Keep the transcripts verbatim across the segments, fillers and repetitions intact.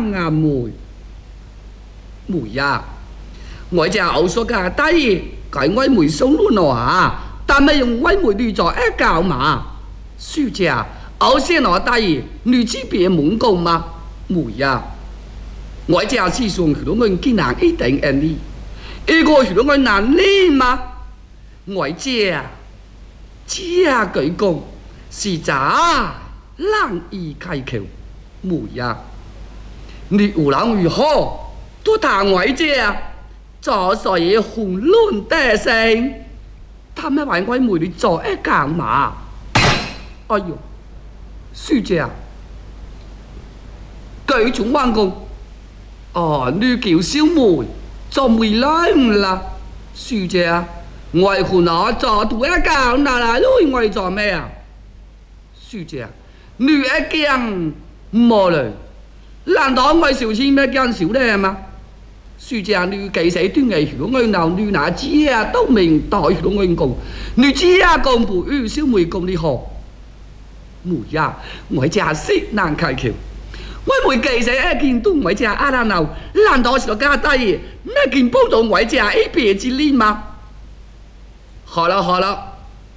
啊妹妹呀，我只后说嘅大爷，佢我妹送路啊，但系用我妹女做一教嘛，书姐，后先我大爷，女子别蒙讲嘛，妹呀，我只是送许多人竟然一定安利，一个许多人难理嘛，我只只佢讲是咋难以开口，妹呀，你无论如何都谈我只。做所以混乱得胜，他们为我妹你做一干嘛？哎呦，书姐啊，佢仲翻工，哦，你叫小妹做妹来唔啦？书姐啊，我混我做读一干，哪来女我做咩啊？书姐啊，女一讲冇嘞，难道我小钱咩讲少咧嘛？书姐，你其实端系如果我闹你那知啊，都明代如果我讲，你知啊讲不语小妹讲你好，妹呀，我只识难开口，我妹其实一件都我只阿拉闹，难道是个家底嘢？咩件帮到我只一辈子恋吗？好了好了，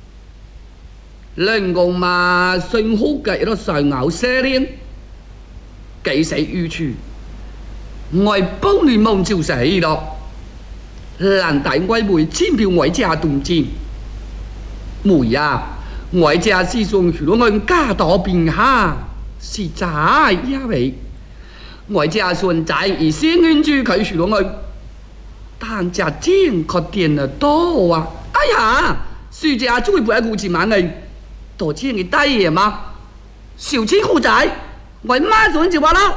人讲嘛，幸福嘅一个上牛蛇恋，其实语处。我帮你梦就死咯，难带我妹千票我家动战，妹呀，我家是从许多人家道变下是咋一位，我家顺仔而先跟住佢许多人，但只正确点啊多啊！哎呀，书姐最不爱顾自万嘅，多钱你大爷吗？小钱虎仔，我马上就话啦。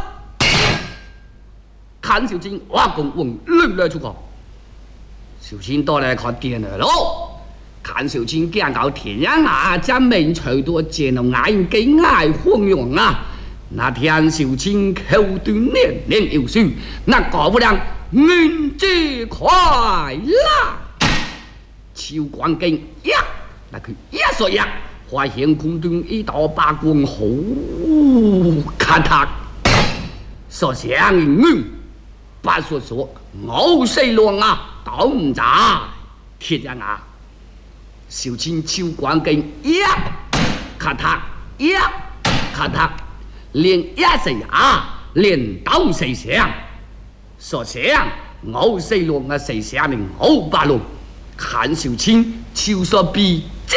看小青，我讲往乱来出个，小青多来看电了咯。看小青见到天涯啊，将面垂多见到眼睛爱风涌啊。那天小青口端年年有书，那个不良眼睛快啦，超光景呀，那佢一说呀，发现空中一道白光，好咔嗒，所想嗯。八叔叔，我四郎啊，都唔在，铁人啊，小千超广劲，一咔嗒，一咔嗒，连一成啊，连斗四响，所想我四郎啊，四响令我八郎，看小千超所必知，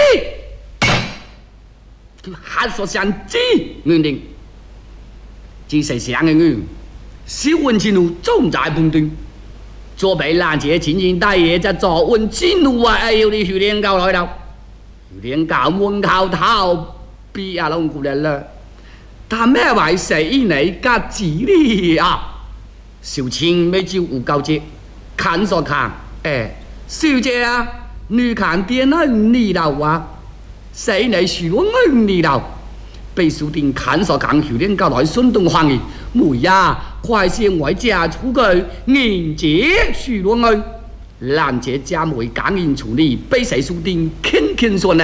佢喊所想知，认定，知四响嘅我。小温前路中在半段，左俾拦截前前大爷就左温前路啊！哎要你去练教来到，练教門口頭必阿龍姑娘啦，但咩為死你家子呢啊？小青未照顧夠啫，看所看，誒，小姐啊，你看電啊你流啊，死你樹我你流。被书店看所讲，去练教来顺动欢迎，妹呀，快些外家出去迎接许多人，拦截家妹感应处理，被谁书店轻轻说呢？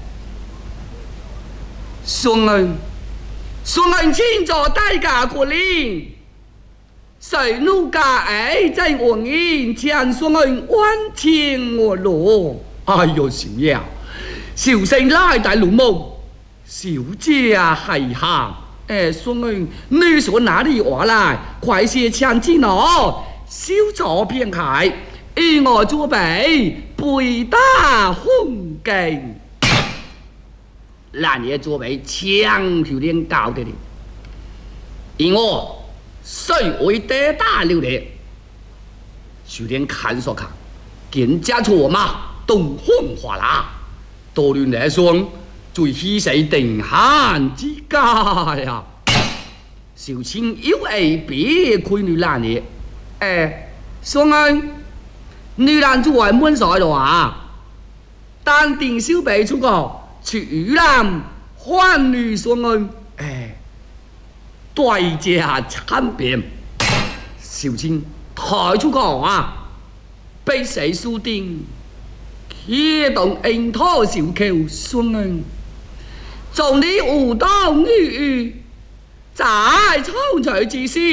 双人，双人请坐大家过领，谁怒家哎在我迎前双人万千我路，哎呦小爷，小生拉大龙梦。小姐啊，係行，誒，雙人，你說哪裡話來？快些搶進我，小左邊係，而我左備背打紅勁，爛嘢左備搶條鏈教嘅你，而我雖會得打了你，小點看所看，見家錯嘛，東風華啦，多亂嚟雙。最稀世定閒之家呀！小青要係別佢女蘭嘢，誒，雙恩，女蘭做為滿曬咯啊！但定小備出個處男歡女雙恩，誒，對價參變，小青抬出個啊，被誰輸定？啟動櫻桃小橋雙恩。從你無當於在抽取之時。